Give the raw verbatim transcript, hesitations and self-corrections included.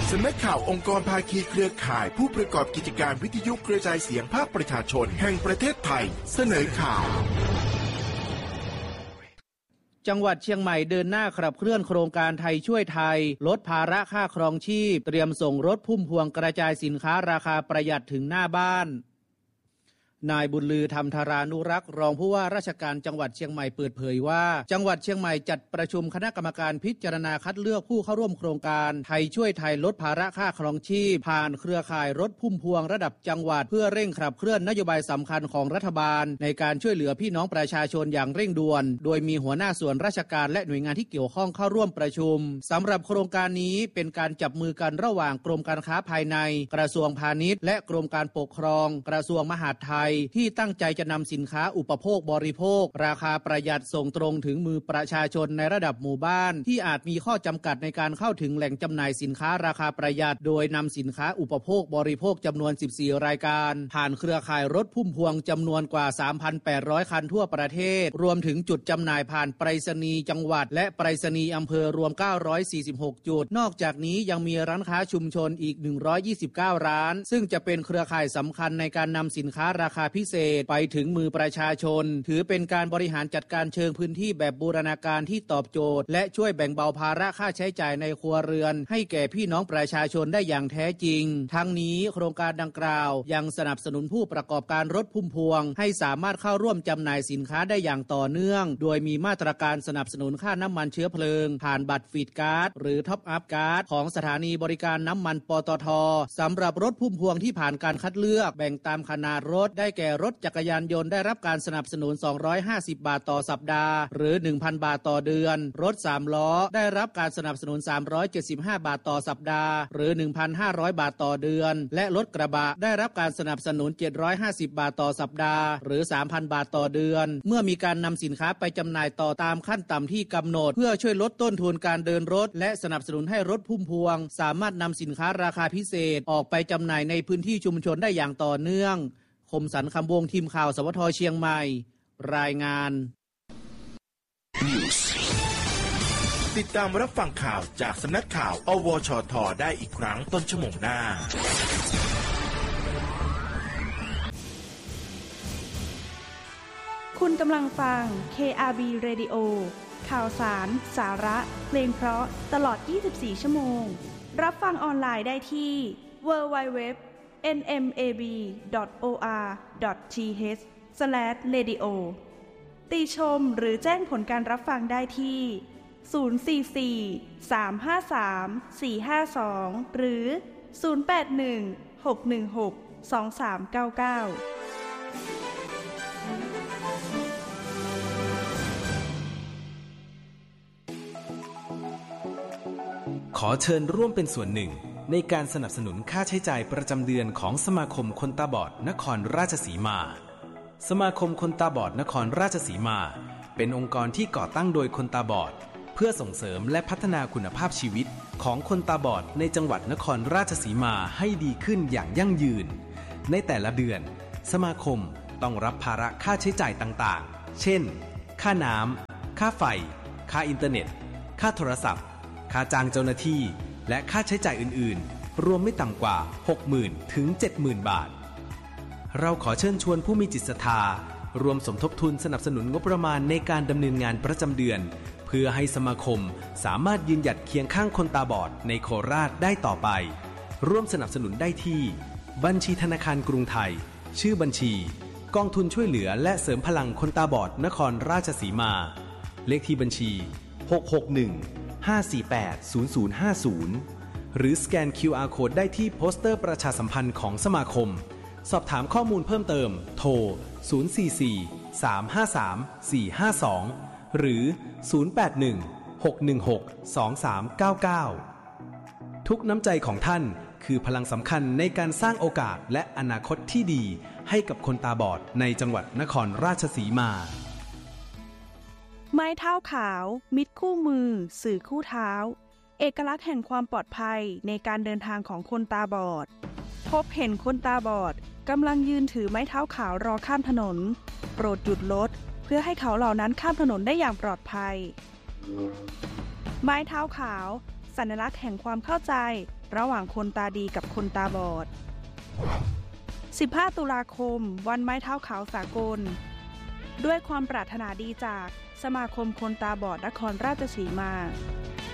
สำนักข่าวองค์กรภาคีเครือข่ายผู้ประกอบกิจการวิทยุกระจายเสียงภาคประชาชนแห่งประเทศไทยเสนอข่าวจังหวัดเชียงใหม่เดินหน้าขับเคลื่อนโครงการไทยช่วยไทยลดภาระค่าครองชีพเตรียมส่งรถพุ่มพวงกระจายสินค้าราคาประหยัดถึงหน้าบ้านนายบุญลือธรรมธารานุรักษ์รองผู้ว่าราชการจังหวัดเชียงใหม่เปิดเผยว่าจังหวัดเชียงใหม่จัดประชุมคณะกรรมการพิจารณาคัดเลือกผู้เข้าร่วมโครงการไทยช่วยไทยลดภาระค่าครองชีพผ่านเครือข่ายรถพุ่มพวงระดับจังหวัดเพื่อเร่งขับเคลื่อนนโยบายสำคัญของรัฐบาลในการช่วยเหลือพี่น้องประชาชนอย่างเร่งด่วนโดยมีหัวหน้าส่วนราชการและหน่วยงานที่เกี่ยวข้องเข้าร่วมประชุมสำหรับโครงการนี้เป็นการจับมือกันระหว่างกรมการค้าภายในกระทรวงพาณิชย์และกรมการปกครองกระทรวงมหาดไทยที่ตั้งใจจะนำสินค้าอุปโภคบริโภคราคาประหยัดส่งตรงถึงมือประชาชนในระดับหมู่บ้านที่อาจมีข้อจำกัดในการเข้าถึงแหล่งจำหน่ายสินค้าราคาประหยัดโดยนำสินค้าอุปโภคบริโภคจำนวนสิบสี่รายการผ่านเครือข่ายรถพุ่มพวงจำนวนกว่า สามพันแปดร้อย คันทั่วประเทศรวมถึงจุดจำหน่ายผ่านไปรษณีย์จังหวัดและไปรษณีย์อำเภอรวมเก้าร้อยสี่สิบหกจุดนอกจากนี้ยังมีร้านค้าชุมชนอีกหนึ่งร้อยยี่สิบเก้าร้านซึ่งจะเป็นเครือข่ายสำคัญในการนำสินค้าราคาพิเศษไปถึงมือประชาชนถือเป็นการบริหารจัดการเชิงพื้นที่แบบบูรณาการที่ตอบโจทย์และช่วยแบ่งเบาภาระค่าใช้จ่ายในครัวเรือนให้แก่พี่น้องประชาชนได้อย่างแท้จริงทั้งนี้โครงการดังกล่าวยังสนับสนุนผู้ประกอบการรถพุ่มพวงให้สามารถเข้าร่วมจำหน่ายสินค้าได้อย่างต่อเนื่องโดยมีมาตรการสนับสนุนค่าน้ำมันเชื้อเพลิงผ่านบัตรฟีดการ์ดหรือท็อปอัพการ์ดของสถานีบริการน้ำมันปตท.สำหรับรถพุ่มพวงที่ผ่านการคัดเลือกแบ่งตามขนาดรถได้แก่รถจักรยานยนต์ได้รับการสนับสนุนสองร้อยห้าสิบบาทต่อสัปดาห์หรือ หนึ่งพัน บาทต่อเดือนรถสามล้อได้รับการสนับสนุนสามร้อยเจ็ดสิบห้าบาทต่อสัปดาห์หรือ หนึ่งพันห้าร้อย บาทต่อเดือนและรถกระบะได้รับการสนับสนุนเจ็ดร้อยห้าสิบบาทต่อสัปดาห์หรือ สามพัน บาทต่อเดือนเมื่อมีการนำสินค้าไปจำหน่ายต่อตามขั้นต่ำที่กำหนดเพื่อช่วยลดต้นทุนการเดินรถและสนับสนุนให้รถพุ่มพวงสามารถนำสินค้าราคาพิเศษออกไปจำหน่ายในพื้นที่ชุมชนได้อย่างต่อเนื่องคมสันต์คำวงทีมข่าวสวทเชียงใหม่รายงานติดตามรับฟังข่าวจากสำนักข่าวอวชทได้อีกครั้งต้นชั่วโมงหน้าคุณกำลังฟัง เค อาร์ บี Radio ข่าวสารสาระเพลงเพราะตลอดยี่สิบสี่ชั่วโมงรับฟังออนไลน์ได้ที่ ดับเบิลยู ดับเบิลยู ดับเบิลยู ดอท เอ็น เอ็ม เอ บี ดอท โอ อาร์ ดอท ที เอช สแลช เรดิโอ ติชมหรือแจ้งผลการรับฟังได้ที่ศูนย์ สี่ สี่ สาม ห้า สาม สี่ ห้า สองหรือศูนย์ แปด หนึ่ง หก หนึ่ง หก สอง สาม เก้า เก้าขอเชิญร่วมเป็นส่วนหนึ่งในการสนับสนุนค่าใช้จ่ายประจำเดือนของสมาคมคนตาบอดนครราชสีมาสมาคมคนตาบอดนครราชสีมาเป็นองค์กรที่ก่อตั้งโดยคนตาบอดเพื่อส่งเสริมและพัฒนาคุณภาพชีวิตของคนตาบอดในจังหวัดนครราชสีมาให้ดีขึ้นอย่างยั่งยืนในแต่ละเดือนสมาคมต้องรับภาระค่าใช้จ่ายต่างๆเช่นค่าน้ำค่าไฟค่าอินเทอร์เน็ตค่าโทรศัพท์ค่าจ้างเจ้าหน้าที่และค่าใช้จ่ายอื่นๆรวมไม่ต่ำกว่า หกหมื่น ถึง เจ็ดหมื่น บาทเราขอเชิญชวนผู้มีจิตศรัทธารวมสมทบทุนสนับสนุนงบประมาณในการดำเนินงานประจำเดือนเพื่อให้สมาคมสามารถยืนหยัดเคียงข้างคนตาบอดในโคราชได้ต่อไปร่วมสนับสนุนได้ที่บัญชีธนาคารกรุงไทยชื่อบัญชีกองทุนช่วยเหลือและเสริมพลังคนตาบอดนครราชสีมาเลขที่บัญชีหก หก หนึ่ง ห้า สี่ แปด ศูนย์ ศูนย์ ห้า ศูนย์หรือสแกน คิว อาร์ Code ได้ที่โปสเตอร์ประชาสัมพันธ์ของสมาคมสอบถามข้อมูลเพิ่มเติมโทรศูนย์ สี่ สี่ สาม ห้า สาม สี่ ห้า สองหรือศูนย์ แปด หนึ่ง หก หนึ่ง หก สอง สาม เก้า เก้าทุกน้ำใจของท่านคือพลังสำคัญในการสร้างโอกาสและอนาคตที่ดีให้กับคนตาบอดในจังหวัดนครราชสีมาไม้เท้าขาวมิตรคู่มือสื่อคู่เท้าเอกลักษณ์แห่งความปลอดภัยในการเดินทางของคนตาบอดพบเห็นคนตาบอดกำลังยืนถือไม้เท้าขาวรอข้ามถนนโปรดหยุดรถเพื่อให้เขาเหล่านั้นข้ามถนนได้อย่างปลอดภัยไม้เท้าขาวสัญลักษณ์แห่งความเข้าใจระหว่างคนตาดีกับคนตาบอดสิบห้าตุลาคมวันไม้เท้าขาวสากลด้วยความปรารถนาดีจากสมาคมคนตาบอดนครราชสีมา